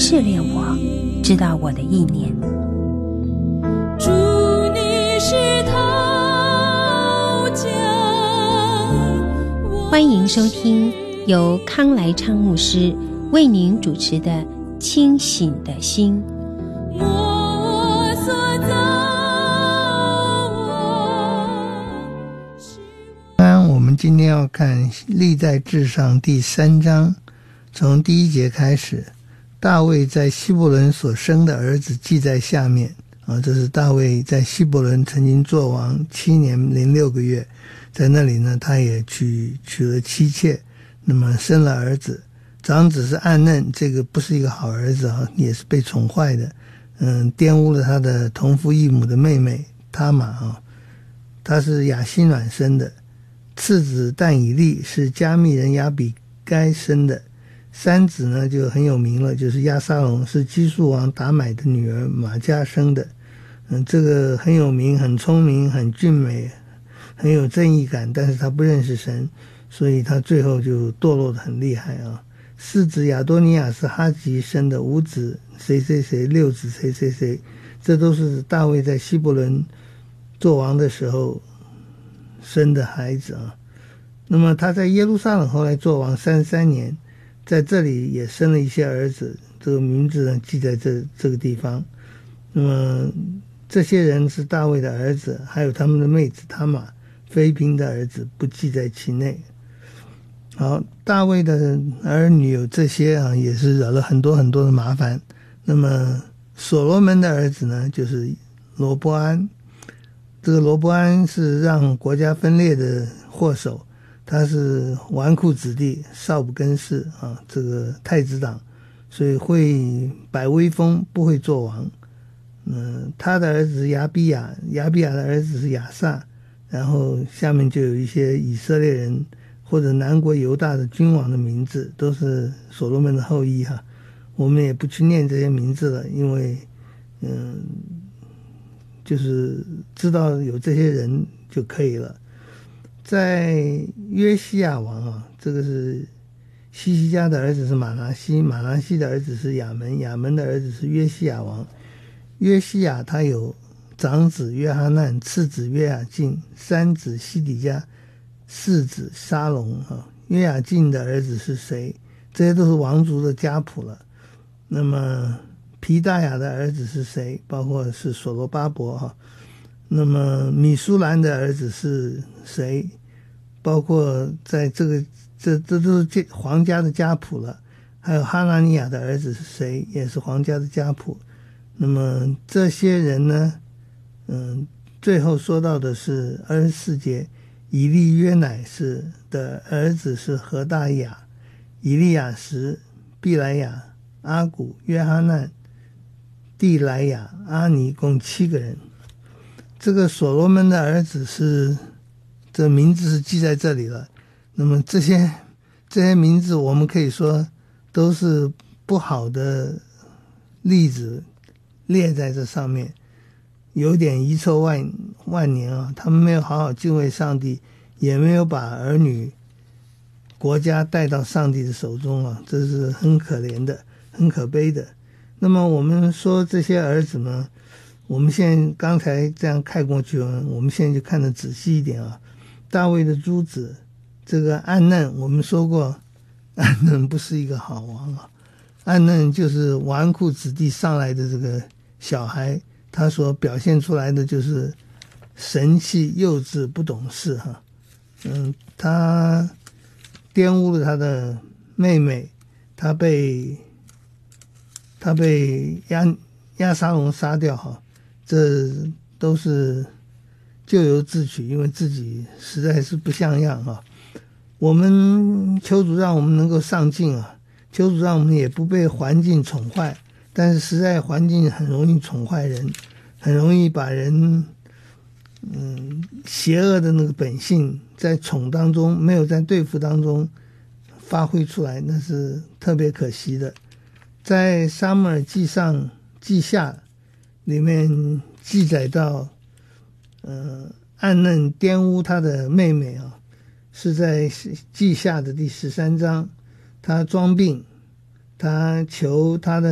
试炼我，知道我的意念。 主，你是陶匠， 欢迎收听由康来昌牧师为您主持的《清醒的心》。 我所造我们今天要看历代志上第3章，从第1节开始。大卫在希伯伦所生的儿子记在下面这是大卫在希伯伦曾经做王7年零6个月，在那里呢，他也娶了妻妾，那么生了儿子。长子是暗嫩，这个不是一个好儿子也是被宠坏的，玷污了他的同父异母的妹妹他玛他是亚希暖生的。次子但以利是加密人亚比该生的。三子呢就很有名了，就是亚撒龙是基述王达买的女儿玛迦生的。这个很有名，很聪明，很俊美，很有正义感，但是他不认识神，所以他最后就堕落得很厉害四子亚多尼亚是哈吉生的，五子谁谁谁，六子谁谁谁，这都是大卫在希伯伦做王的时候生的孩子那么他在耶路撒冷后来做王33年，在这里也生了一些儿子，这个名字呢记在这个地方。那么这些人是大卫的儿子，还有他们的妹子他玛，菲宾的儿子不记在其内。好，大卫的儿女有这些也是惹了很多很多的麻烦。那么所罗门的儿子呢，就是罗波安。这个罗波安是让国家分裂的祸首，他是纨绔子弟，少不更事这个太子党，所以会摆威风，不会做王。他的儿子是亚比亚，亚比亚的儿子是亚撒，然后下面就有一些以色列人或者南国犹大的君王的名字，都是所罗门的后裔我们也不去念这些名字了，因为就是知道有这些人就可以了。在约西亚王这个是西西家的儿子是马拿西，马拿西的儿子是亚门，亚门的儿子是约西亚王。约西亚他有长子约哈难，次子约雅敬，三子西底家，四子沙龙约雅敬的儿子是谁？这些都是王族的家谱了。那么皮大雅的儿子是谁？包括是所罗巴伯那么米舒兰的儿子是谁？包括在这都是皇家的家谱了。还有哈拿尼亚的儿子是谁？也是皇家的家谱。那么这些人呢最后说到的是24节，以利约乃是的儿子是何大雅、以利亚实、毕莱雅、阿古、约哈难、蒂莱雅、阿尼，共7个人。这个所罗门的儿子是这名字是记在这里了。那么这些名字我们可以说都是不好的例子列在这上面，有点遗臭万年他们没有好好敬畏上帝，也没有把儿女国家带到上帝的手中这是很可怜的，很可悲的。那么我们说这些儿子呢，我们现在刚才这样看过去我们现在就看得仔细一点大卫的诸子，这个暗嫩，我们说过暗嫩不是一个好王暗嫩就是纨绔子弟上来的这个小孩，他所表现出来的就是神气、幼稚、不懂事他玷污了他的妹妹，他被亚撒龙杀掉这都是咎由自取，因为自己实在是不像样我们求主让我们能够上进求主让我们也不被环境宠坏，但是实在环境很容易宠坏人，很容易把人邪恶的那个本性在宠当中，没有在对付当中发挥出来，那是特别可惜的。在撒母耳记上记下里面记载到暗嫩玷污他的妹妹是在记下的第13章。他装病，他求他的